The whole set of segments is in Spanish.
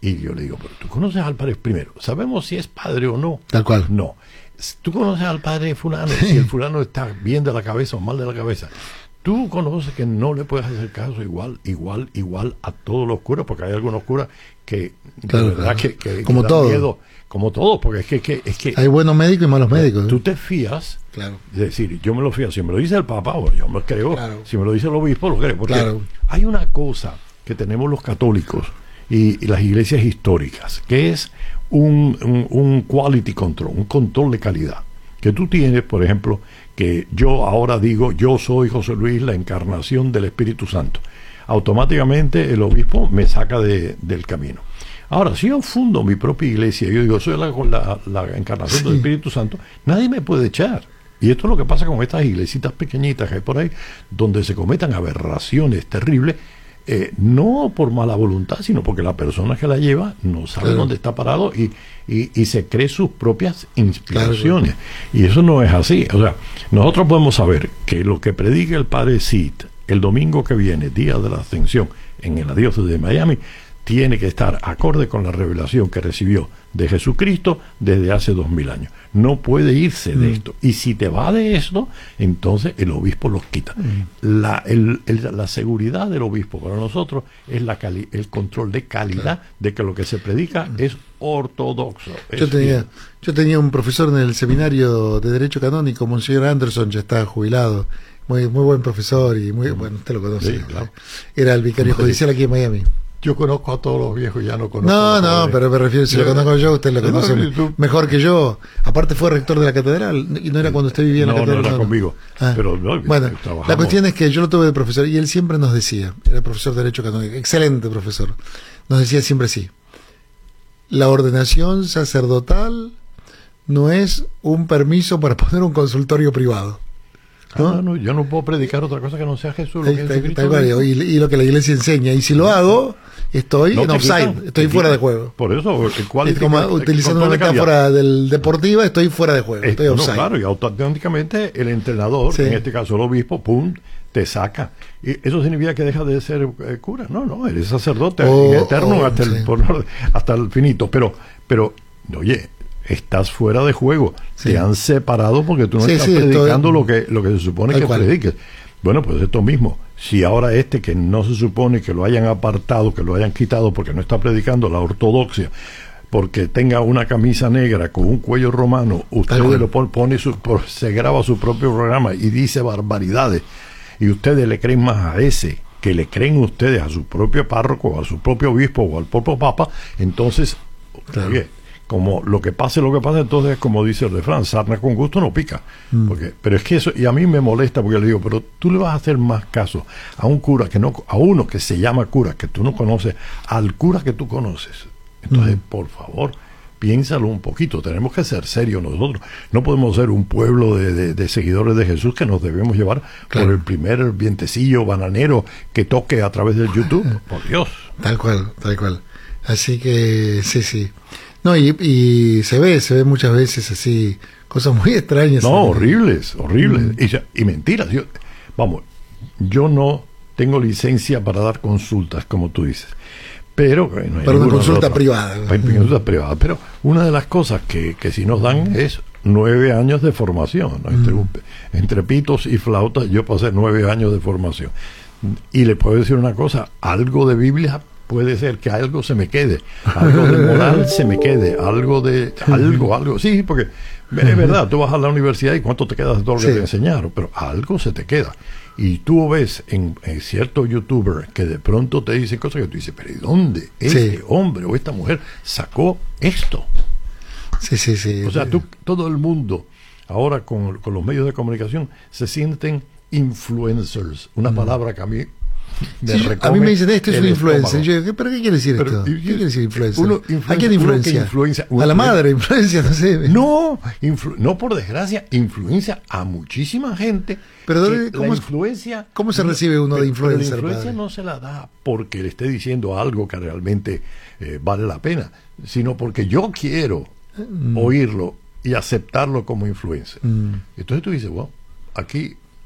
Y yo le digo, pero tú conoces al padre primero. ¿Sabemos si es padre o no? Tal cual. No. Tú conoces al padre fulano, si el fulano está bien de la cabeza o mal de la cabeza. Tú conoces que no le puedes hacer caso igual a todos los curas, porque hay algunos curas que claro, de verdad claro. que como dan todo. miedo, como todos, porque es que hay buenos médicos y malos médicos. Tú te fías, claro. Es decir, yo me lo fío, si me lo dice el Papa, bueno, yo me lo creo, claro. Si me lo dice el obispo, lo creo, porque claro. Hay una cosa que tenemos los católicos y las iglesias históricas, que es un quality control, un control de calidad, que tú tienes, por ejemplo, que yo ahora digo, yo soy José Luis, la encarnación del Espíritu Santo. Automáticamente el obispo me saca del camino. Ahora, si yo fundo mi propia iglesia, yo digo, soy la encarnación del Espíritu Santo, nadie me puede echar. Y esto es lo que pasa con estas iglesitas pequeñitas que hay por ahí, donde se cometan aberraciones terribles, no por mala voluntad, sino porque la persona que la lleva no sabe dónde está parado y se cree sus propias inspiraciones. Y eso no es así. O sea, nosotros podemos saber que lo que predica el padre Sid el domingo que viene, día de la Ascensión, en la diócesis de Miami, tiene que estar acorde con la revelación que recibió de Jesucristo desde hace 2000 años. No puede irse de esto. Y si te va de esto, entonces el obispo los quita. La seguridad del obispo para nosotros es el control de calidad de que lo que se predica es ortodoxo. Yo tenía un profesor en el seminario de Derecho Canónico, Monseñor Anderson, ya está jubilado. Muy buen profesor y muy bueno, usted lo conoce. Sí, claro. Era el vicario judicial aquí en Miami. Yo conozco a todos los viejos, ya no conozco. No, pero me refiero, si lo conozco yo, usted lo conoce mejor que yo. Aparte fue rector de la catedral, y no era cuando usted vivía en la catedral. No era conmigo. Pero bueno, la cuestión es que yo lo tuve de profesor, y él siempre nos decía, era profesor de Derecho Canónico, excelente profesor, nos decía siempre así: la ordenación sacerdotal no es un permiso para poner un consultorio privado. ¿No? Yo no puedo predicar otra cosa que no sea Jesús. Y lo que la iglesia enseña. Y si lo hago, estoy en offside, estoy fuera de juego. Por eso, utilizando una metáfora deportiva, estoy fuera de juego, estoy offside. Claro, y automáticamente el entrenador, en este caso el obispo, te saca. Y eso significa que deja de ser cura. No, eres sacerdote eterno hasta el finito. Pero, oye, estás fuera de juego, te han separado porque tú no estás predicando lo que se supone que prediques. Bueno, pues esto mismo, si ahora que no se supone que lo hayan apartado, que lo hayan quitado porque no está predicando la ortodoxia, porque tenga una camisa negra con un cuello romano, usted lo pone se graba su propio programa y dice barbaridades, y ustedes le creen más a ese que le creen ustedes a su propio párroco, a su propio obispo o al propio papa, entonces, oye, como lo que pase, entonces, como dice el refrán, sarna con gusto no pica. Pero es que eso, y a mí me molesta porque le digo, pero tú le vas a hacer más caso a un cura a uno que se llama cura, que tú no conoces, al cura que tú conoces. Entonces, por favor, piénsalo un poquito, tenemos que ser serios nosotros. No podemos ser un pueblo de seguidores de Jesús que nos debemos llevar por el primer vientecillo bananero que toque a través del YouTube. Por Dios. Tal cual. Así que, sí. No, y se ve muchas veces así, cosas muy extrañas. No, horribles. Y mentiras. Yo no tengo licencia para dar consultas, como tú dices. Pero una consulta privada. Consulta privada. Pero una de las cosas que sí nos dan es 9 años de formación, ¿no? Entre pitos y flautas yo pasé 9 años de formación. Y le puedo decir una cosa, algo de Biblia puede ser que algo se me quede, algo de moral se me quede, algo, sí, porque es verdad, tú vas a la universidad y cuánto te quedas de todo lo que te enseñaron, pero algo se te queda. Y tú ves en ciertos youtubers que de pronto te dicen cosas que tú dices, pero ¿y dónde este hombre o esta mujer sacó esto? Sí. O sea, todo el mundo ahora con los medios de comunicación se sienten influencers, una palabra que a mí a mí me dicen, esto es un influencer. Yo, ¿pero qué quiere decir esto? ¿Qué quiere decir influencer? ¿A quién influencia? ¿A la madre influencia? No sé. No, por desgracia, influencia a muchísima gente. Pero ¿cómo se recibe uno de influencer? La influencia no se la da porque le esté diciendo algo que realmente vale la pena, sino porque yo quiero oírlo y aceptarlo como influencer. Entonces tú dices, aquí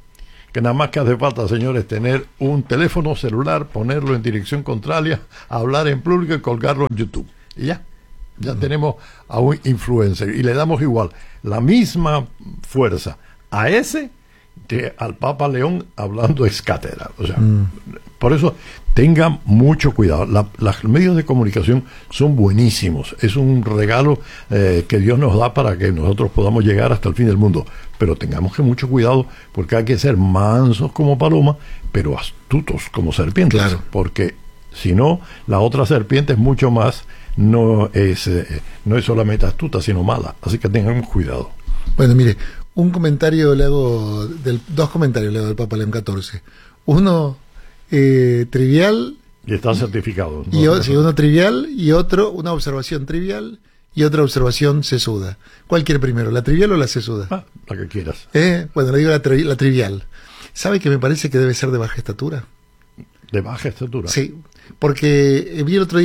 que nada más que hace falta, señores, tener un teléfono celular, ponerlo en dirección contraria, hablar en público y colgarlo en YouTube. Y ya tenemos a un influencer y le damos igual la misma fuerza a ese que al Papa León hablando ex cátedra. O sea, por eso tengan mucho cuidado. Los medios de comunicación son buenísimos. Es un regalo que Dios nos da para que nosotros podamos llegar hasta el fin del mundo. Pero tengamos que mucho cuidado, porque hay que ser mansos como paloma, pero astutos como serpientes. Claro. Porque si no, la otra serpiente es mucho más, no es solamente astuta, sino mala. Así que tengamos cuidado. Bueno, mire, dos comentarios le hago del Papa León XIV. Uno trivial. Y está certificado, ¿no? Y uno trivial y otro, una observación trivial y otra observación sesuda. ¿Cuál quiere primero, la trivial o la sesuda? La que quieras. Bueno, le digo la trivial. ¿Sabe que me parece que debe ser de baja estatura? ¿De baja estatura? Sí, porque vi el otro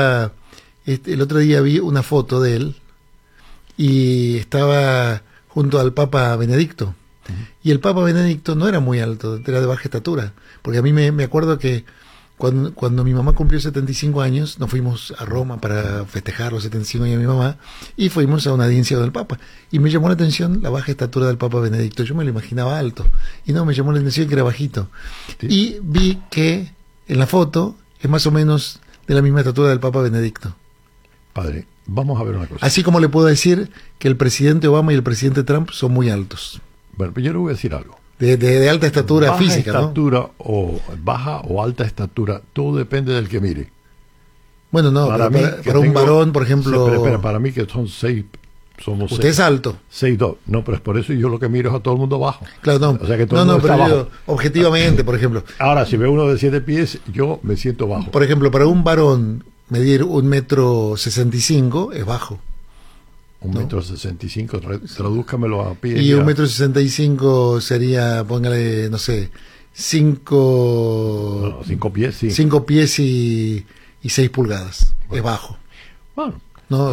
día vi una foto de él y estaba junto al Papa Benedicto. Y el Papa Benedicto no era muy alto, era de baja estatura. Porque a mí me acuerdo que cuando mi mamá cumplió 75 años, nos fuimos a Roma para festejar los 75 años de mi mamá, y fuimos a una audiencia del Papa. Y me llamó la atención la baja estatura del Papa Benedicto. Yo me lo imaginaba alto, y no, me llamó la atención que era bajito. Sí. Y vi que en la foto es más o menos de la misma estatura del Papa Benedicto. Padre, vamos a ver una cosa. Así como le puedo decir que el presidente Obama y el presidente Trump son muy altos. Bueno, pero yo le voy a decir algo. De alta estatura física, estatura, ¿no? O baja o alta estatura, todo depende del que mire. Bueno, no, para un varón, por ejemplo... Espera, para mí que son 6... Somos usted 6, es alto. 6'2". No, pero es por eso yo lo que miro es a todo el mundo bajo. Claro, no. O sea que todo el mundo está pero bajo. Yo, objetivamente, por ejemplo. Ahora, si veo uno de 7 pies, yo me siento bajo. Por ejemplo, para un varón medir 1,65 m es bajo. 1,65 m, tradúzcamelo a pie. Y 1,65 m sería, póngale, no sé, 5 pies, sí. 5 pies y 6 pulgadas. Bueno. Es bajo. Bueno. No,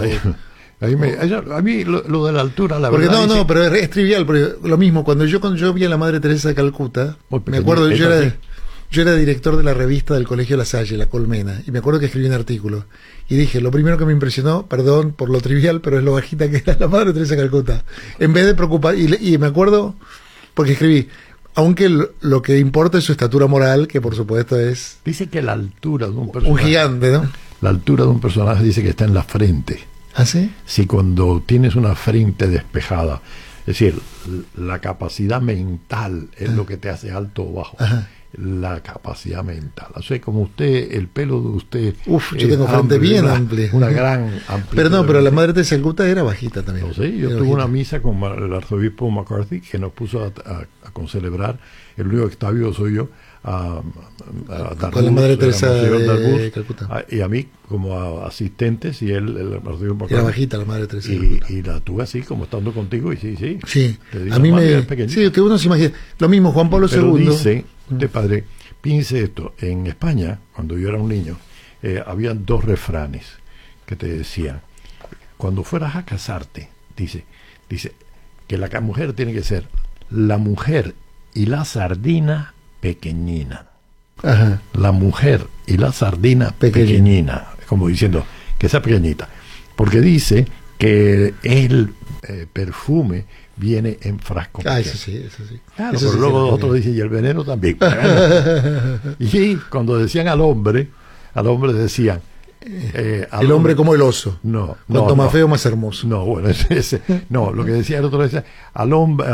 a mí lo de la altura, la porque verdad. No, pero es trivial, porque lo mismo, cuando yo vi a la Madre Teresa de Calcuta, me acuerdo, yo era director de la revista del Colegio La Salle, La Colmena, y me acuerdo que escribí un artículo, y dije, lo primero que me impresionó, perdón por lo trivial, pero es lo bajita que era la Madre Teresa de Calcuta. En vez de preocupar, y me acuerdo, porque escribí, aunque lo que importa es su estatura moral, que por supuesto es... Dice que la altura de un personaje... Un gigante, ¿no? La altura de un personaje dice que está en la frente. ¿Ah, sí? Si cuando tienes una frente despejada, es decir, la capacidad mental es lo que te hace alto o bajo. Ajá. La capacidad mental. O sea, como usted, el pelo de usted... yo tengo frente bien amplia. Una gran amplitud. Pero no, pero la Madre Teresa de Calcuta era bajita también. No sé, yo tuve una misa con el arzobispo McCarthy que nos puso a concelebrar. El único que está vivo soy yo. Con la Madre Teresa de Calcuta. Y a mí como asistentes, y él el arzobispo McCarthy. Era bajita la Madre Teresa de Calcuta. Y la tuve así como estando contigo, y sí. Sí, a mí me... Sí, que uno se imagina. Lo mismo Juan Pablo II. Dice, usted padre, piense esto, en España, cuando yo era un niño, habían 2 refranes que te decían, cuando fueras a casarte, dice que la mujer tiene que ser la mujer y la sardina pequeñina. Ajá. La mujer y la sardina pequeñina, como diciendo que sea pequeñita, porque dice que el perfume viene en frasco. Eso sí. Claro, pero luego otros dicen, y el veneno también. Y cuando decían al hombre decían... el hombre como el oso. Cuanto más feo, más hermoso. No, bueno, lo que decía el otro decía, al hombre,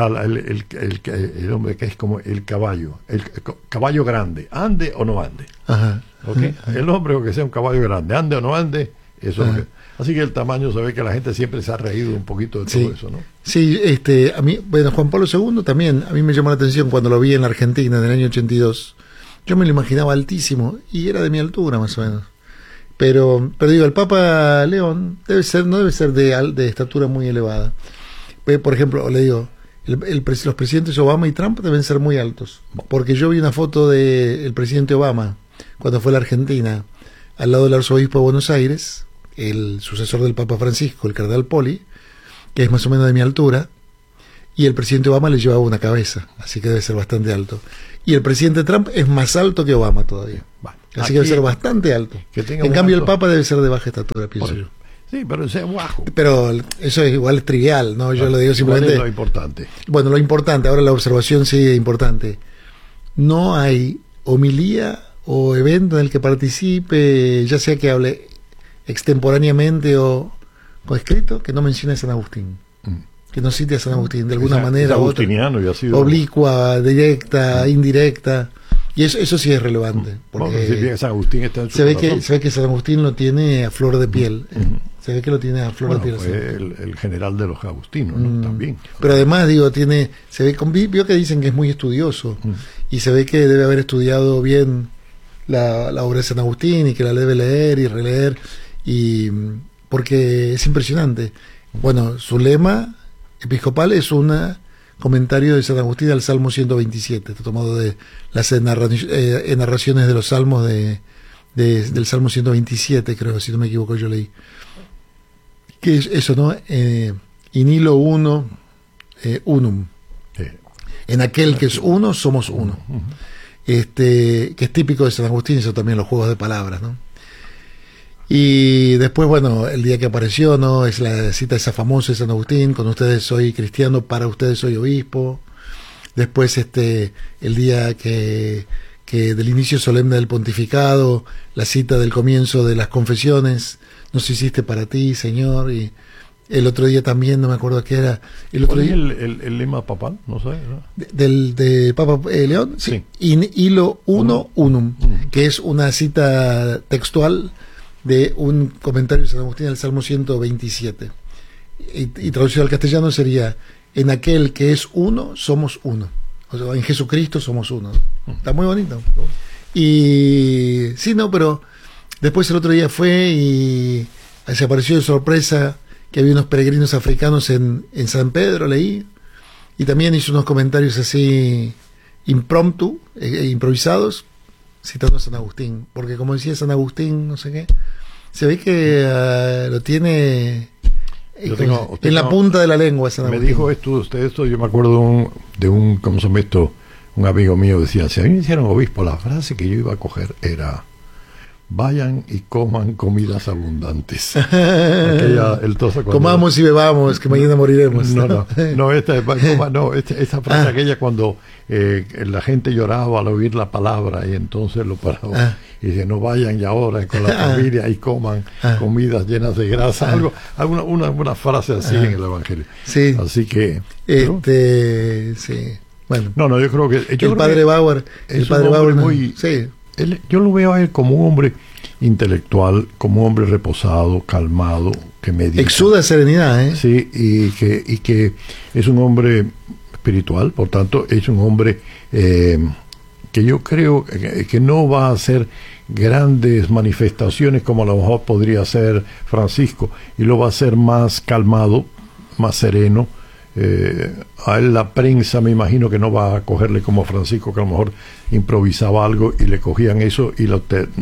el hombre que es como el caballo grande, ande o no ande. Ajá. ¿Okay? El hombre, o que sea un caballo grande, ande o no ande, eso es lo que... Así que el tamaño, se ve que la gente siempre se ha reído un poquito de todo eso, ¿no? Sí, a mí, bueno, Juan Pablo II también, a mí me llamó la atención cuando lo vi en la Argentina en el año 82. Yo me lo imaginaba altísimo, y era de mi altura más o menos. Pero digo, el Papa León no debe ser de estatura muy elevada. Por ejemplo, le digo, los presidentes Obama y Trump deben ser muy altos. Porque yo vi una foto del presidente Obama cuando fue a la Argentina, al lado del arzobispo de Buenos Aires, el sucesor del Papa Francisco, el cardenal Poli, que es más o menos de mi altura, y el presidente Obama le llevaba una cabeza, así que debe ser bastante alto. Y el presidente Trump es más alto que Obama todavía. Bueno, así que debe ser bastante alto. En cambio, el Papa debe ser de baja estatura, pienso yo. Sí, pero ese es bajo. Pero eso es igual trivial, ¿no? Yo lo digo simplemente. ¿Cuál es lo importante? Bueno, lo importante, ahora la observación sí es importante. No hay homilía o evento en el que participe, ya sea que hable extemporáneamente o escrito, que no mencione a San Agustín. Que no cite a San Agustín de alguna manera u otra. Y ha sido oblicua, directa, indirecta. Y eso sí es relevante. Porque San Agustín está en su se ve que San Agustín lo tiene a flor de piel. Se ve que lo tiene a flor de piel. Fue el general de los agustinos, ¿no? También. Pero además, digo, se ve, vio que dicen que es muy estudioso. Y se ve que debe haber estudiado bien la obra de San Agustín y que la debe leer y releer. Porque es impresionante. Bueno, su lema episcopal es un comentario de San Agustín al Salmo 127, está tomado de las narraciones de los salmos del Salmo 127, creo, si no me equivoco, yo leí. Que es eso, ¿no? In illo uno, unum. Sí. En aquel que es uno, somos uno. Que es típico de San Agustín, eso también, los juegos de palabras, ¿no? Y después, bueno, el día que apareció, ¿no? Es la cita esa famosa de San Agustín: con ustedes soy cristiano, para ustedes soy obispo. Después, el día que del inicio solemne del pontificado, la cita del comienzo de las confesiones: nos hiciste para ti, Señor. Y el otro día también, no me acuerdo qué era. ¿Cuál es el lema papal? No sé, ¿no? De Papa León, sí. In illo uno unum, que es una cita textual de un comentario de San Agustín al Salmo 127. Y traducido al castellano sería: en aquel que es uno, somos uno. O sea, en Jesucristo somos uno. Está muy bonito. Y sí, no, pero después el otro día fue y se apareció de sorpresa que había unos peregrinos africanos en San Pedro, leí. Y también hizo unos comentarios así impromptu, improvisados, citando a San Agustín, porque como decía San Agustín, no sé qué, se ve que lo tiene en la punta de la lengua San Agustín. Me dijo esto, yo me acuerdo de un ¿cómo se llama esto? Un amigo mío decía: si a mí me hicieran obispo, la frase que yo iba a coger era: vayan y coman comidas abundantes. Comamos y bebamos, que mañana moriremos. Esta frase aquella cuando la gente lloraba al oír la palabra y entonces lo paraba y dice: no vayan y ahora con la familia y coman comidas llenas de grasa, una frase así en el Evangelio. Sí. Así que sí. Bueno. Yo creo que el padre Bauer, muy sí. Yo lo veo a él como un hombre intelectual, como un hombre reposado, calmado, que medita. Exuda serenidad, ¿eh? Sí, y que es un hombre espiritual, por tanto, es un hombre que yo creo que no va a hacer grandes manifestaciones como a lo mejor podría hacer Francisco, y lo va a hacer más calmado, más sereno. A él la prensa me imagino que no va a cogerle como a Francisco, que a lo mejor improvisaba algo y le cogían eso y lo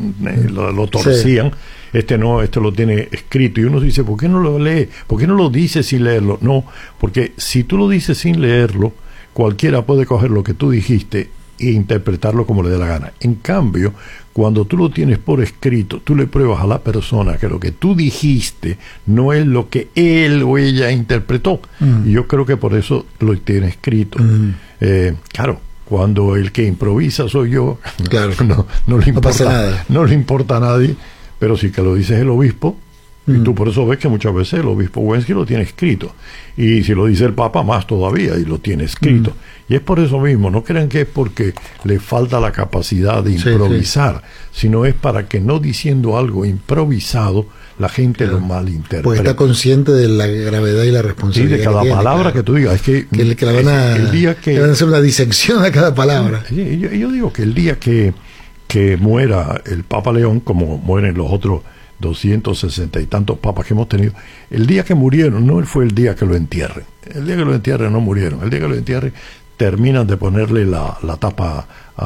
torcían. Sí. Este lo tiene escrito y uno dice: ¿por qué no lo lee? ¿Por qué no lo dice sin leerlo? No, porque si tú lo dices sin leerlo, cualquiera puede coger lo que tú dijiste e interpretarlo como le dé la gana. En cambio, cuando tú lo tienes por escrito, tú le pruebas a la persona que lo que tú dijiste no es lo que él o ella interpretó. Y yo creo que por eso lo tiene escrito. Claro, cuando el que improvisa soy yo, claro, no le importa, pasa nada. No le importa a nadie, pero sí que lo dice el obispo. Y tú por eso ves que muchas veces el obispo Wensky lo tiene escrito, y si lo dice el Papa más todavía, y lo tiene escrito. Y es por eso mismo, no crean que es porque le falta la capacidad de improvisar, sino es para que no diciendo algo improvisado la gente lo malinterprete. Pues está consciente de la gravedad y la responsabilidad. Sí, de cada palabra que tú digas. Es que le van a hacer una disección a cada palabra. Sí, yo digo que el día que muera el Papa León, como mueren los otros 260 y tantos papas que hemos tenido, el día que murieron no fue el día que lo entierren. El día que lo entierren no murieron. El día que lo entierren terminan de ponerle la tapa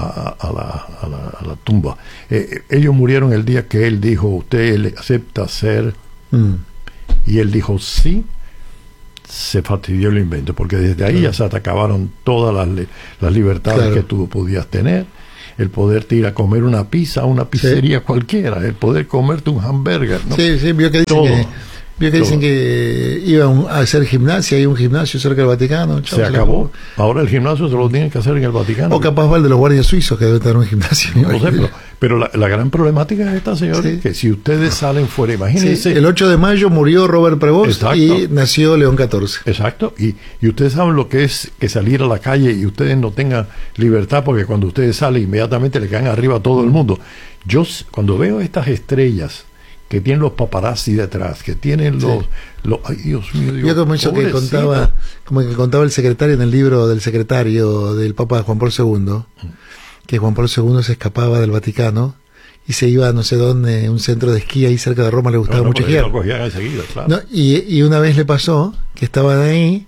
a la tumba. Ellos murieron el día que él dijo: ¿usted le acepta ser? Y él dijo: sí, se fastidió el invento, porque desde ahí ya se te acabaron todas las libertades que tú podías tener. El poderte ir a comer una pizza a una pizzería cualquiera, el poder comerte un hamburger, ¿no? Sí, vio que dicen que iban a hacer gimnasia, hay un gimnasio cerca del Vaticano. Se acabó. Ahora el gimnasio se lo tienen que hacer en el Vaticano. O capaz va el de los guardias suizos, que debe tener un gimnasio. No sé, pero la gran problemática es esta, señores, que si ustedes salen fuera, imagínense. El 8 de mayo murió Robert Prevost y nació León XIV. Exacto, y ustedes saben lo que es que salir a la calle y ustedes no tengan libertad, porque cuando ustedes salen inmediatamente le caen arriba a todo el mundo. Yo cuando veo estas estrellas que tienen los paparazzi detrás, que tienen los ay, Dios mío, digo, yo como eso que contaba el secretario en el libro del secretario del Papa Juan Pablo II, que Juan Pablo II se escapaba del Vaticano y se iba a no sé dónde, un centro de esquí ahí cerca de Roma, le gustaba mucho esquiar. ¿No? Y una vez le pasó que estaban ahí,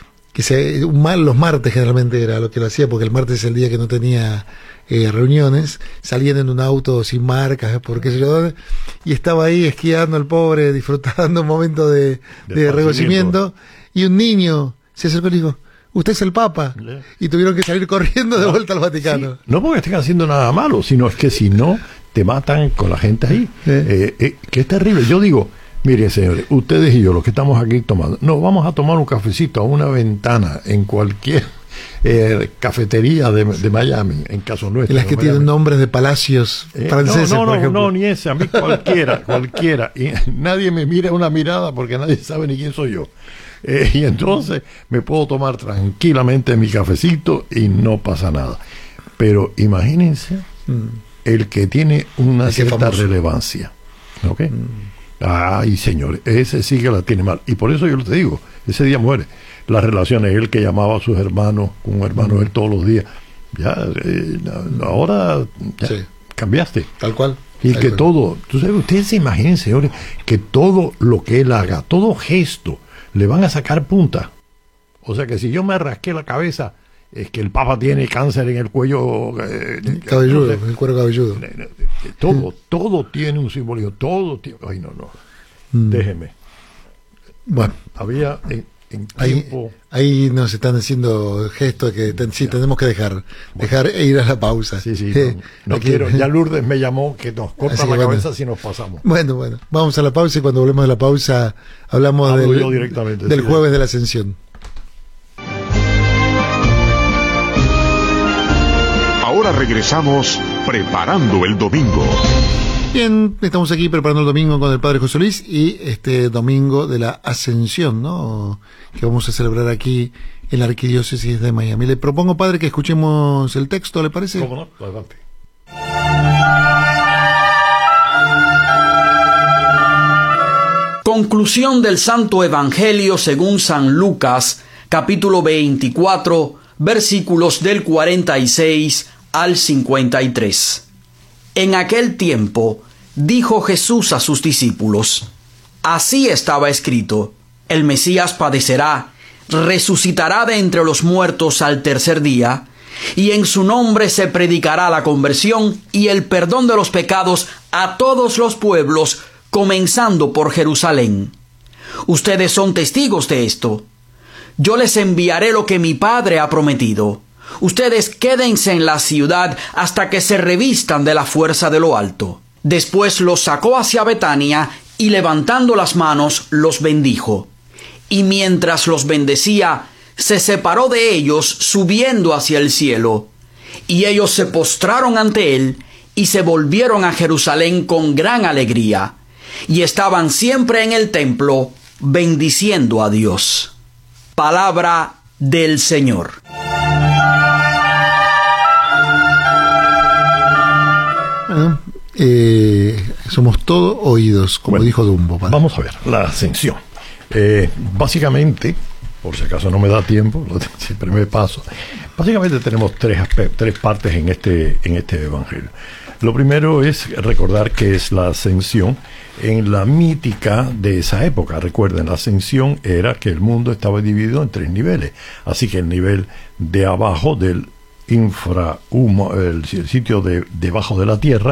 los martes generalmente era lo que lo hacía, porque el martes es el día que no tenía reuniones, salían en un auto sin marcas, por qué sé yo dónde, y estaba ahí esquiando el pobre, disfrutando un momento de reconocimiento, y un niño se acercó y le dijo: usted es el Papa, y tuvieron que salir corriendo de vuelta al Vaticano. Sí. No porque estén haciendo nada malo, sino es que si no, te matan con la gente ahí, que es terrible. Yo digo, miren señores, ustedes y yo, los que estamos aquí tomando, nos vamos a tomar un cafecito a una ventana en cualquier cafetería de Miami, en caso nuestro. Y las que tienen nombres de palacios franceses, por ejemplo. No, ni ese, a mí cualquiera. Y nadie me mira una mirada porque nadie sabe ni quién soy yo. Y entonces me puedo tomar tranquilamente mi cafecito y no pasa nada. Pero imagínense el que tiene una cierta relevancia. ¿Ok? Ay, señores, ese sí que la tiene mal. Y por eso yo te digo, ese día muere. Las relaciones, él que llamaba a sus hermanos, con un hermano él todos los días. Ya, ahora cambiaste. Tal cual. Y que todo, ustedes se imaginen, señores, que todo lo que él haga, todo gesto, le van a sacar punta. O sea que si yo me rasqué la cabeza, es que el Papa tiene cáncer en el cuello cabelludo, el cuero cabelludo. Todo tiene un simbolismo, todo tiene. Ay, no. Déjeme. Bueno, había en tiempo. Ahí nos están haciendo gestos que tenemos que dejar e ir a la pausa. Sí, no quiero. Ya Lourdes me llamó que nos corta la cabeza si nos pasamos. Bueno, vamos a la pausa y cuando volvemos a la pausa hablamos del jueves de la Ascensión. Ahora regresamos preparando el domingo. Bien, estamos aquí preparando el domingo con el Padre José Luis y este domingo de la Ascensión, ¿no? Que vamos a celebrar aquí en la Arquidiócesis de Miami. Le propongo, Padre, que escuchemos el texto, ¿le parece? ¿Cómo no? Adelante. Conclusión del Santo Evangelio según San Lucas, capítulo 24, versículos del 46 al 53. En aquel tiempo dijo Jesús a sus discípulos: así estaba escrito, el Mesías padecerá, resucitará de entre los muertos al tercer día, y en su nombre se predicará la conversión y el perdón de los pecados a todos los pueblos, comenzando por Jerusalén. Ustedes son testigos de esto. Yo les enviaré lo que mi Padre ha prometido. Ustedes quédense en la ciudad hasta que se revistan de la fuerza de lo alto. Después los sacó hacia Betania y levantando las manos los bendijo. Y mientras los bendecía, se separó de ellos subiendo hacia el cielo. Y ellos se postraron ante él y se volvieron a Jerusalén con gran alegría. Y estaban siempre en el templo bendiciendo a Dios. Palabra del Señor. Somos todo oídos, como dijo Dumbo. Padre. Vamos a ver, la Ascensión. Básicamente, por si acaso no me da tiempo, siempre me paso. Básicamente tenemos tres partes en este Evangelio. Lo primero es recordar que es la Ascensión en la mítica de esa época. Recuerden, la Ascensión era que el mundo estaba dividido en 3 niveles. Así que el nivel de abajo del infrahumo, el sitio debajo de la tierra,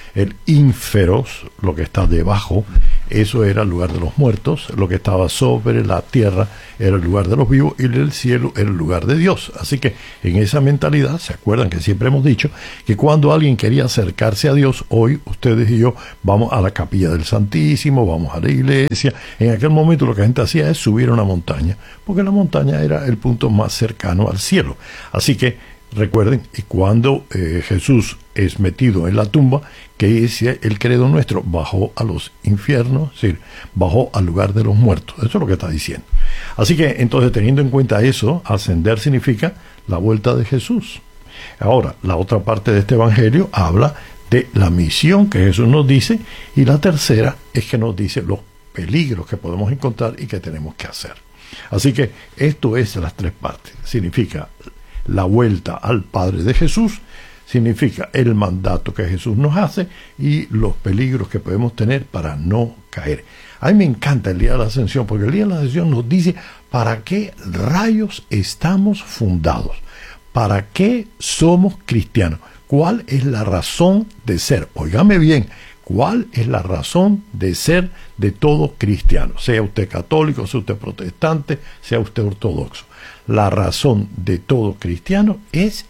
El ínferos, lo que está debajo, eso era el lugar de los muertos. Lo que estaba sobre la tierra era el lugar de los vivos, y el cielo era el lugar de Dios. Así que en esa mentalidad, ¿se acuerdan que siempre hemos dicho que cuando alguien quería acercarse a Dios, hoy ustedes y yo vamos a la capilla del Santísimo, vamos a la iglesia? En aquel momento lo que la gente hacía es subir a una montaña, porque la montaña era el punto más cercano al cielo. Así que recuerden, y cuando Jesús es metido en la tumba, que es el credo nuestro, bajó a los infiernos, es decir, bajó al lugar de los muertos. Eso es lo que está diciendo. Así que entonces, teniendo en cuenta eso, ascender significa la vuelta de Jesús. Ahora, la otra parte de este evangelio habla de la misión que Jesús nos dice, y la tercera es que nos dice los peligros que podemos encontrar y que tenemos que hacer. Así que esto es las tres partes. Significa la vuelta al Padre de Jesús, significa el mandato que Jesús nos hace y los peligros que podemos tener para no caer. A mí me encanta el día de la Ascensión, porque el día de la Ascensión nos dice para qué rayos estamos fundados, para qué somos cristianos, cuál es la razón de ser. Óigame bien, ¿cuál es la razón de ser de todo cristiano? Sea usted católico, sea usted protestante, sea usted ortodoxo. La razón de todo cristiano es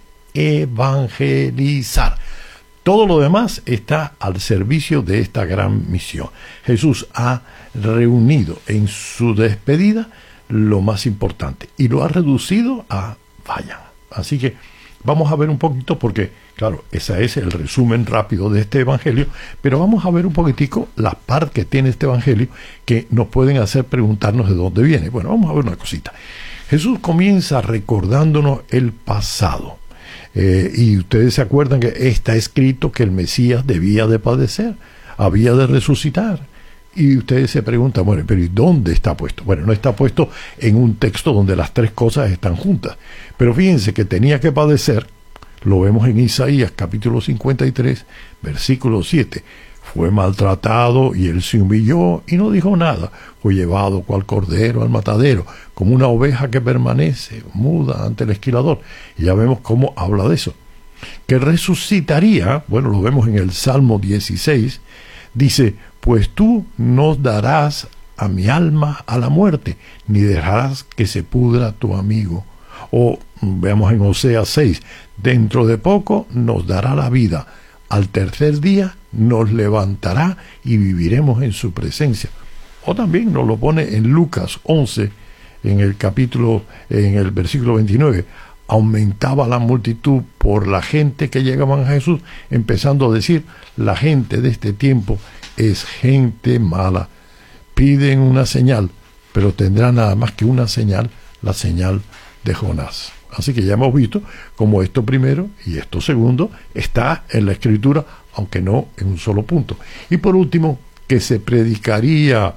evangelizar. Todo lo demás está al servicio de esta gran misión. Jesús ha reunido en su despedida lo más importante y lo ha reducido a vayan. Así que vamos a ver un poquito, porque claro, ese es el resumen rápido de este evangelio, pero vamos a ver un poquitico la parte que tiene este evangelio que nos pueden hacer preguntarnos de dónde viene. Bueno, vamos a ver una cosita. Jesús comienza recordándonos el pasado. Y ustedes se acuerdan que está escrito que el Mesías debía de padecer, había de resucitar. Y ustedes se preguntan, bueno, pero ¿y dónde está puesto? Bueno, no está puesto en un texto donde las tres cosas están juntas. Pero fíjense que tenía que padecer, lo vemos en Isaías capítulo 53, versículo 7. Fue maltratado y él se humilló y no dijo nada. Fue llevado cual cordero al matadero, como una oveja que permanece muda ante el esquilador. Y ya vemos cómo habla de eso. Que resucitaría, bueno, lo vemos en el Salmo 16, dice, pues tú no darás a mi alma a la muerte, ni dejarás que se pudra tu amigo. O veamos en Oseas 6, dentro de poco nos dará la vida, al tercer día nos levantará y viviremos en su presencia. O también nos lo pone en Lucas 11, en el versículo 29, aumentaba la multitud por la gente que llegaban a Jesús, empezando a decir, la gente de este tiempo es gente mala, piden una señal, pero tendrá nada más que una señal, la señal de Jonás. Así que ya hemos visto cómo esto primero y esto segundo está en la Escritura, aunque no en un solo punto. Y por último, que se predicaría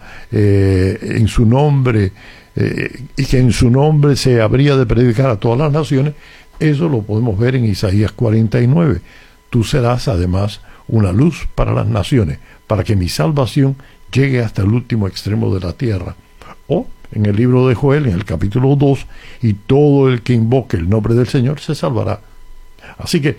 en su nombre, y que en su nombre se habría de predicar a todas las naciones. Eso lo podemos ver en Isaías 49. Tú serás además una luz para las naciones, para que mi salvación llegue hasta el último extremo de la tierra. O en el libro de Joel, en el capítulo 2, y todo el que invoque el nombre del Señor se salvará. Así que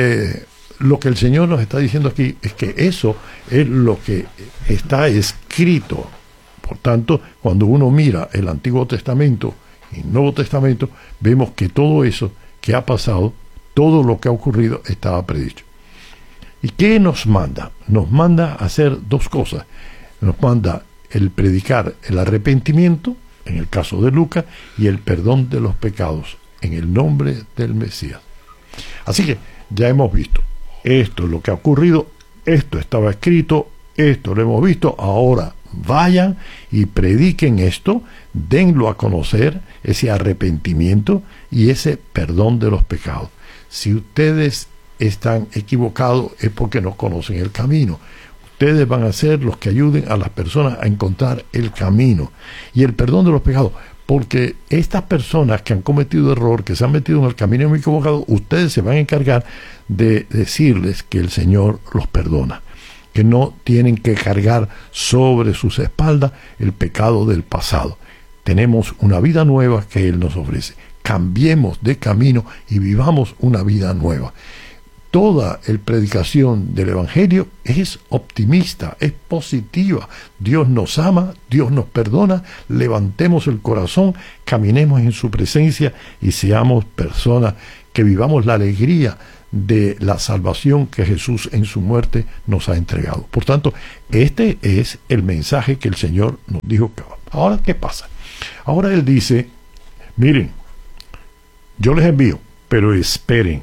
lo que el Señor nos está diciendo aquí es que eso es lo que está escrito. Por tanto, cuando uno mira el Antiguo Testamento y el Nuevo Testamento, vemos que todo eso que ha pasado, todo lo que ha ocurrido, estaba predicho. ¿Y qué nos manda? Nos manda a hacer dos cosas. Nos manda el predicar el arrepentimiento, en el caso de Lucas, y el perdón de los pecados, en el nombre del Mesías. Así que ya hemos visto, esto es lo que ha ocurrido, esto estaba escrito, esto lo hemos visto, ahora vayan y prediquen esto, denlo a conocer, ese arrepentimiento y ese perdón de los pecados. Si ustedes están equivocados es porque no conocen el camino. Ustedes van a ser los que ayuden a las personas a encontrar el camino y el perdón de los pecados, porque estas personas que han cometido error, que se han metido en el camino equivocado, ustedes se van a encargar de decirles que el Señor los perdona, que no tienen que cargar sobre sus espaldas el pecado del pasado. Tenemos una vida nueva que Él nos ofrece. Cambiemos de camino y vivamos una vida nueva. toda la predicación del Evangelio es optimista, es positiva. Dios nos ama, Dios nos perdona, levantemos el corazón, caminemos en su presencia y seamos personas que vivamos la alegría de la salvación que Jesús en su muerte nos ha entregado. Por tanto, este es el mensaje que el Señor nos dijo. Ahora, ¿qué pasa? Ahora Él dice, miren, yo les envío, pero esperen,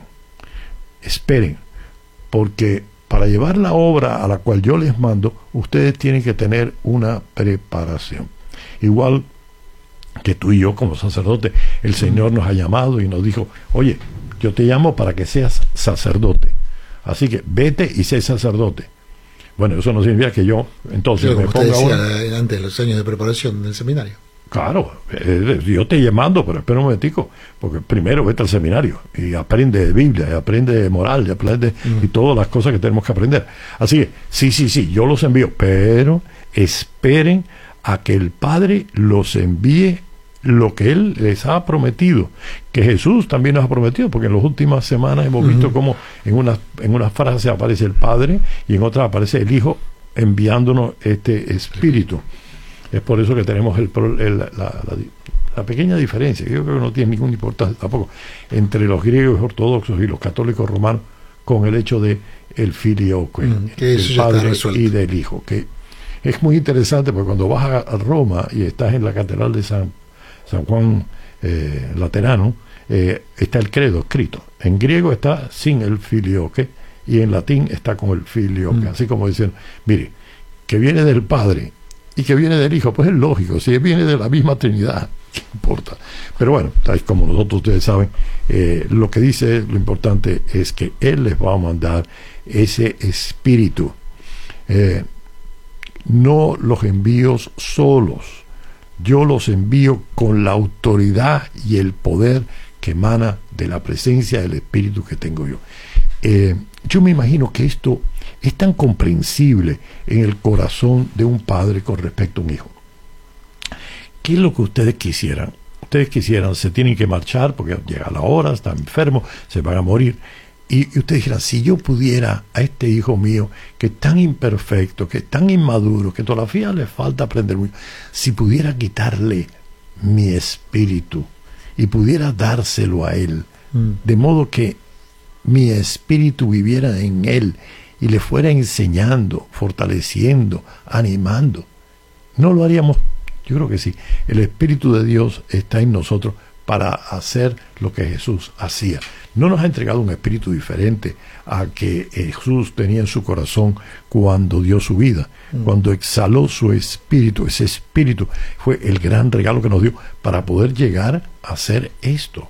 porque para llevar la obra a la cual yo les mando, ustedes tienen que tener una preparación. Igual que tú y yo como sacerdote, el Señor nos ha llamado y nos dijo, oye, yo te llamo para que seas sacerdote, así que vete y sé sacerdote. Bueno, eso no significa que yo entonces me ponga decía antes de los años de preparación del seminario. Claro, yo te llamando, pero espera un momentico, porque primero vete al seminario y aprende de Biblia, y aprende de moral, y aprende y todas las cosas que tenemos que aprender. Así que, sí, yo los envío, pero esperen a que el Padre los envíe lo que Él les ha prometido, que Jesús también nos ha prometido, porque en las últimas semanas hemos visto cómo en una frase aparece el Padre y en otra aparece el Hijo enviándonos este Espíritu. Es por eso que tenemos la pequeña diferencia, que yo creo que no tiene ninguna importancia tampoco, entre los griegos ortodoxos y los católicos romanos, con el hecho de el filioque, del Padre y del Hijo, que es muy interesante, porque cuando vas a Roma y estás en la catedral de San Juan Laterano, está el credo escrito. En griego está sin el filioque y en latín está con el filioque, así como dicen, mire, que viene del Padre y que viene del Hijo, pues es lógico, si viene de la misma Trinidad, ¿qué importa? Pero bueno, tal como nosotros, ustedes saben, lo que dice, lo importante es que Él les va a mandar ese Espíritu. No los envío solos, yo los envío con la autoridad y el poder que emana de la presencia del Espíritu que tengo yo. Yo me imagino que esto es tan comprensible en el corazón de un padre con respecto a un hijo. ¿Qué es lo que ustedes quisieran? Ustedes quisieran, se tienen que marchar porque llega la hora, están enfermos, se van a morir. Y ustedes dijeran, si yo pudiera a este hijo mío, que es tan imperfecto, que es tan inmaduro, que todavía le falta aprender mucho, si pudiera quitarle mi espíritu y pudiera dárselo a él, de modo que mi espíritu viviera en él y le fuera enseñando, fortaleciendo, animando, ¿no lo haríamos? Yo creo que sí. El Espíritu de Dios está en nosotros para hacer lo que Jesús hacía. No nos ha entregado un espíritu diferente a que Jesús tenía en su corazón cuando dio su vida, cuando exhaló su espíritu. Ese espíritu fue el gran regalo que nos dio para poder llegar a hacer esto.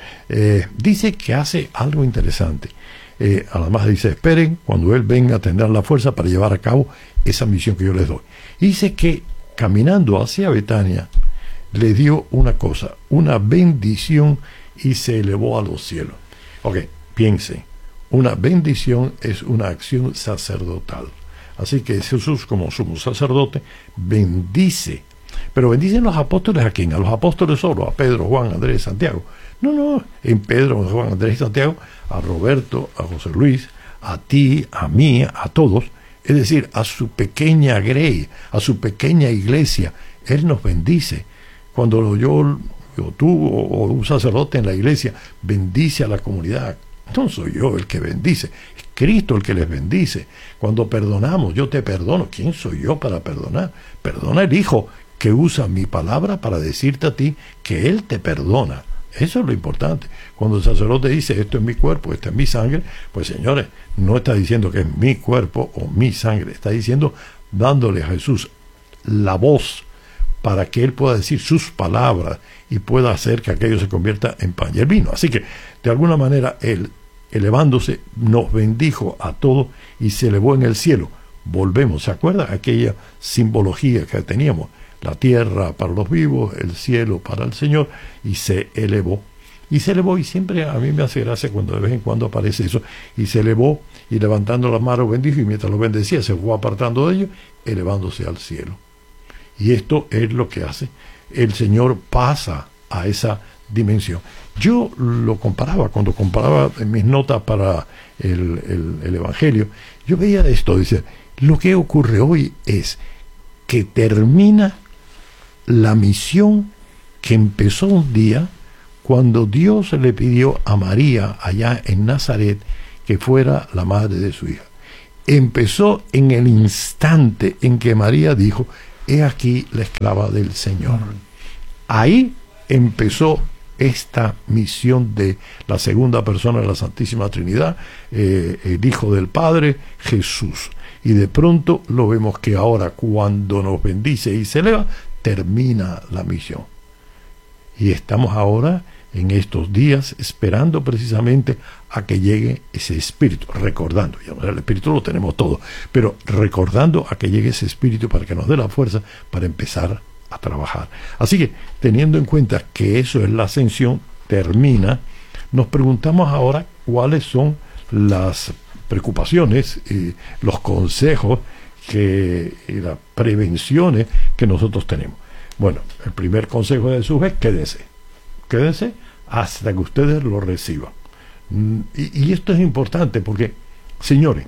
Dice que hace algo interesante. Además dice, esperen, cuando Él venga tendrán la fuerza para llevar a cabo esa misión que yo les doy. Y dice que caminando hacia Betania le dio una cosa, una bendición, y se elevó a los cielos. Ok, piensen, una bendición es una acción sacerdotal. Así que Jesús, como sumo sacerdote, bendice. Pero bendicen los apóstoles ¿a quién? A los apóstoles solo, a Pedro, Juan, Andrés, Santiago. No, en Pedro, Juan, Andrés y Santiago, a Roberto, a José Luis, a ti, a mí, a todos, es decir, a su pequeña grey, a su pequeña iglesia. Él nos bendice. Cuando tú o un sacerdote en la iglesia bendice a la comunidad, no soy yo el que bendice, es Cristo el que les bendice. Cuando perdonamos, yo te perdono. ¿Quién soy yo para perdonar? Perdona el Hijo, que usa mi palabra para decirte a ti que Él te perdona. Eso es lo importante. Cuando el sacerdote dice, esto es mi cuerpo, esto es mi sangre, pues señores, no está diciendo que es mi cuerpo o mi sangre, está diciendo, dándole a Jesús la voz para que Él pueda decir sus palabras y pueda hacer que aquello se convierta en pan y el vino. Así que, de alguna manera, Él, elevándose, nos bendijo a todos y se elevó en el cielo. Volvemos, ¿se acuerdan? Aquella simbología que teníamos, la tierra para los vivos, el cielo para el Señor, y se elevó. Y se elevó, y siempre a mí me hace gracia cuando de vez en cuando aparece eso, y se elevó, y levantando las manos bendijo, y mientras lo bendecía se fue apartando de ellos, elevándose al cielo. Y esto es lo que hace. El Señor pasa a esa dimensión. Yo lo comparaba, cuando comparaba en mis notas para el Evangelio, yo veía esto, dice, lo que ocurre hoy es que termina la misión que empezó un día cuando Dios le pidió a María allá en Nazaret que fuera la madre de su hija. Empezó en el instante en que María dijo, he aquí la esclava del Señor. Ahí empezó esta misión de la segunda persona de la Santísima Trinidad, el Hijo del Padre, Jesús. Y de pronto lo vemos que ahora, cuando nos bendice y se eleva, termina la misión. Y estamos ahora, en estos días, esperando precisamente a que llegue ese Espíritu, recordando, ya el Espíritu lo tenemos todo, pero recordando a que llegue ese Espíritu para que nos dé la fuerza para empezar a trabajar. Así que, teniendo en cuenta que eso es la ascensión, termina, nos preguntamos ahora cuáles son las preocupaciones y los consejos y las prevenciones que nosotros tenemos. Bueno, el primer consejo de Jesús es quédense hasta que ustedes lo reciban. Y esto es importante porque, señores,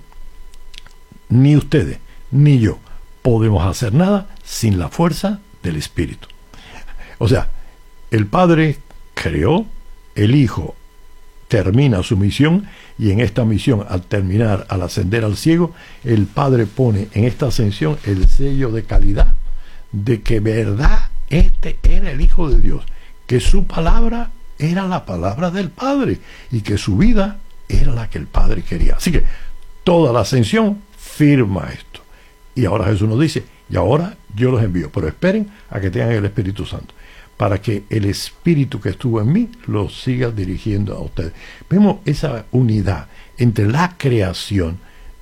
ni ustedes ni yo podemos hacer nada sin la fuerza del Espíritu. O sea, el Padre creó, el Hijo termina su misión, y en esta misión, al terminar, al ascender al cielo, el Padre pone en esta ascensión el sello de calidad de que verdad este era el Hijo de Dios, que su palabra era la palabra del Padre y que su vida era la que el Padre quería. Así que toda la ascensión firma esto. Y ahora Jesús nos dice, y ahora yo los envío, pero esperen a que tengan el Espíritu Santo, para que el Espíritu que estuvo en mí los siga dirigiendo a ustedes. Vemos esa unidad entre la creación,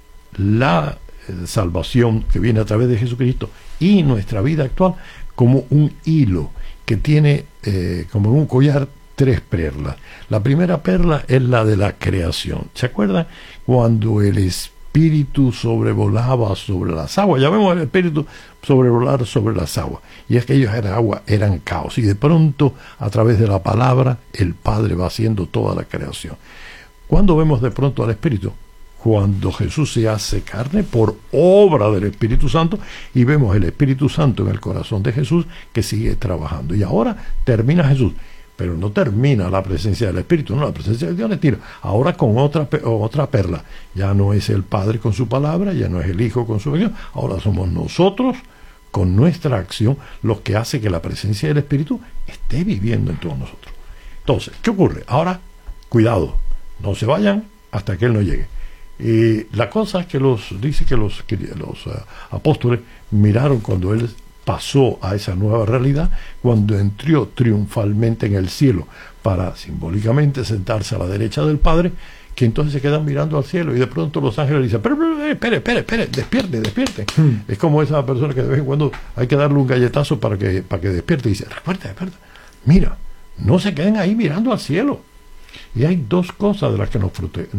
la salvación que viene a través de Jesucristo y nuestra vida actual como un hilo que tiene como un collar 3 perlas. La primera perla es la de la creación. ¿Se acuerdan cuando el Espíritu sobrevolaba sobre las aguas? Ya vemos el Espíritu sobrevolar sobre las aguas, y aquellos eran caos, y de pronto a través de la palabra el Padre va haciendo toda la creación. ¿Cuándo vemos de pronto al Espíritu? Cuando Jesús se hace carne por obra del Espíritu Santo, y vemos el Espíritu Santo en el corazón de Jesús que sigue trabajando. Y ahora termina Jesús, pero no termina la presencia del Espíritu, no, la presencia de Dios le tira. Ahora con otra perla. Ya no es el Padre con su palabra, ya no es el Hijo con su acción, ahora somos nosotros con nuestra acción los que hace que la presencia del Espíritu esté viviendo en todos nosotros. Entonces, ¿qué ocurre? Ahora, cuidado, no se vayan hasta que Él no llegue. Y la cosa es que dice que los apóstoles miraron cuando Él pasó a esa nueva realidad, cuando entró triunfalmente en el cielo para simbólicamente sentarse a la derecha del Padre, que entonces se quedan mirando al cielo, y de pronto los ángeles dicen, pero espere, despierte. Es como esa persona que de vez en cuando hay que darle un galletazo para que despierte, y dice, recuerda, mira, no se queden ahí mirando al cielo. Y hay 2 cosas de las que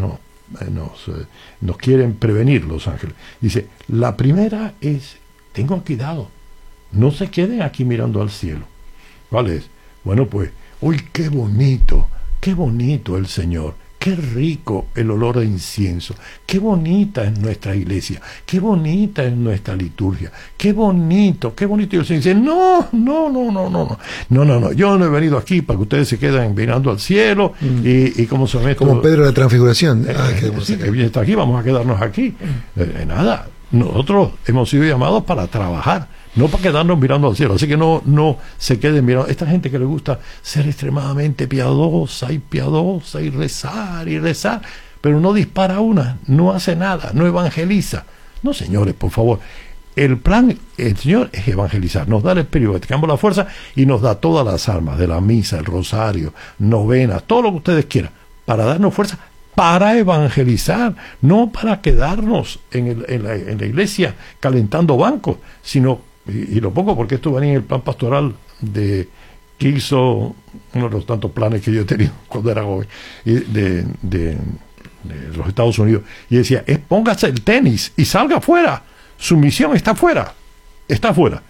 nos quieren prevenir los ángeles. Dice, la primera es, tengan cuidado, no se queden aquí mirando al cielo. ¿Cuál es? Bueno, pues, uy, qué bonito el Señor, qué rico el olor de incienso, qué bonita es nuestra iglesia, qué bonita es nuestra liturgia, qué bonito. Y el Señor dice, no, yo no he venido aquí para que ustedes se queden mirando al cielo y como se ven como Pedro de la Transfiguración. Que está aquí, vamos a quedarnos aquí. Nada, nosotros hemos sido llamados para trabajar, no para quedarnos mirando al cielo. Así que no se queden mirando. Esta gente que le gusta ser extremadamente piadosa y rezar, pero no dispara una, no hace nada, no evangeliza. No, señores, por favor. El plan, el Señor, es evangelizar. Nos da el Espíritu, que tengamos la fuerza, y nos da todas las armas de la misa, el rosario, novenas, todo lo que ustedes quieran, para darnos fuerza, para evangelizar, no para quedarnos en la iglesia calentando bancos, sino, y lo pongo porque esto venía en el plan pastoral que hizo uno de los tantos planes que yo he tenido cuando era joven, de los Estados Unidos, y decía, póngase el tenis y salga afuera, su misión está afuera,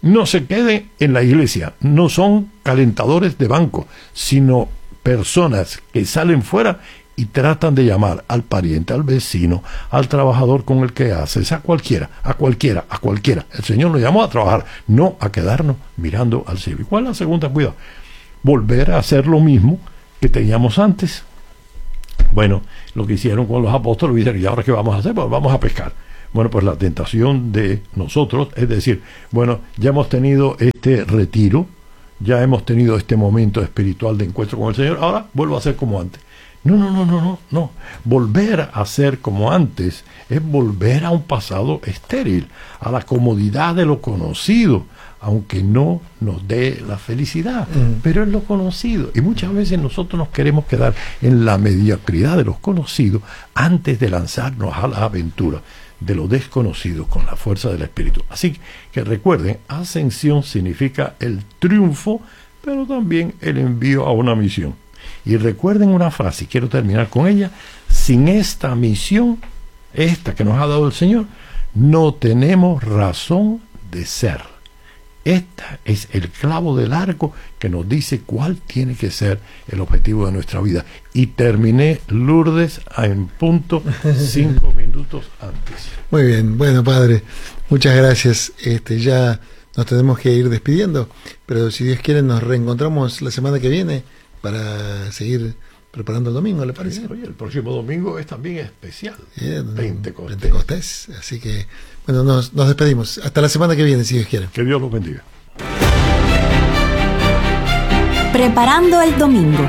no se queden en la iglesia, no son calentadores de banco, sino personas que salen fuera y tratan de llamar al pariente, al vecino, al trabajador con el que haces, a cualquiera. El Señor nos llamó a trabajar, no a quedarnos mirando al cielo. ¿Y cuál es la segunda? Cuidado, volver a hacer lo mismo que teníamos antes. Bueno, lo que hicieron con los apóstoles, dicen, ¿y ahora qué vamos a hacer? Pues vamos a pescar. Bueno, pues la tentación de nosotros es decir, bueno, ya hemos tenido este retiro, ya hemos tenido este momento espiritual de encuentro con el Señor, ahora vuelvo a ser como antes. No. Volver a ser como antes es volver a un pasado estéril, a la comodidad de lo conocido, aunque no nos dé la felicidad, pero es lo conocido. Y muchas veces nosotros nos queremos quedar en la mediocridad de los conocidos antes de lanzarnos a la aventura de lo desconocido con la fuerza del Espíritu. Así que recuerden, ascensión significa el triunfo, pero también el envío a una misión. Y recuerden una frase, y quiero terminar con ella: sin esta misión, esta que nos ha dado el Señor, no tenemos razón de ser. Este es el clavo del arco que nos dice cuál tiene que ser el objetivo de nuestra vida. Y terminé, Lourdes, en punto 5 minutos antes. Muy bien, bueno, padre, muchas gracias. Ya nos tenemos que ir despidiendo, pero si Dios quiere nos reencontramos la semana que viene para seguir preparando el domingo, ¿le parece? Oye, el próximo domingo es también especial, Pentecostés. Pentecostés. Así que, bueno, nos despedimos. Hasta la semana que viene, si Dios quiere. Que Dios los bendiga. Preparando el domingo.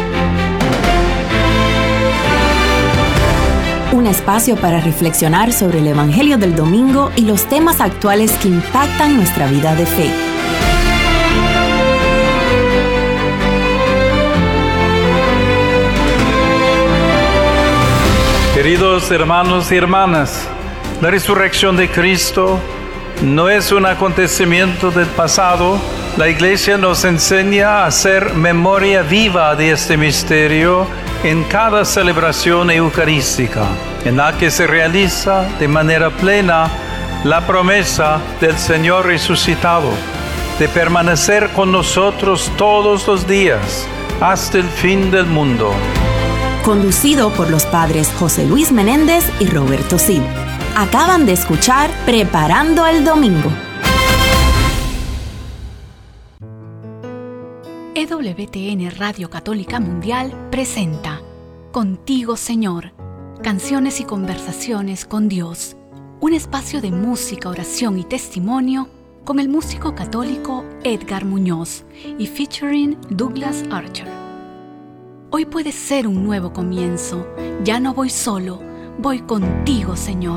Un espacio para reflexionar sobre el Evangelio del domingo y los temas actuales que impactan nuestra vida de fe. Queridos hermanos y hermanas, la resurrección de Cristo no es un acontecimiento del pasado. La Iglesia nos enseña a hacer memoria viva de este misterio en cada celebración eucarística, en la que se realiza de manera plena la promesa del Señor resucitado, de permanecer con nosotros todos los días, hasta el fin del mundo. Conducido por los padres José Luis Menéndez y Roberto Cid. Acaban de escuchar Preparando el Domingo. EWTN Radio Católica Mundial presenta Contigo, Señor, canciones y conversaciones con Dios. Un espacio de música, oración y testimonio con el músico católico Edgar Muñoz y featuring Douglas Archer. Hoy puede ser un nuevo comienzo. Ya no voy solo, voy contigo, Señor.